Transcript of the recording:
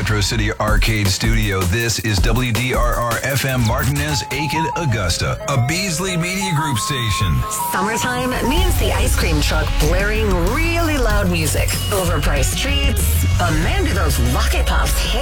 Metro City Arcade Studio. This is WDRR-FM Martinez, Aiken, Augusta, a Beasley Media Group station. Summertime means the ice cream truck blaring really loud music, overpriced treats, but man, do those Rocket Pops hit.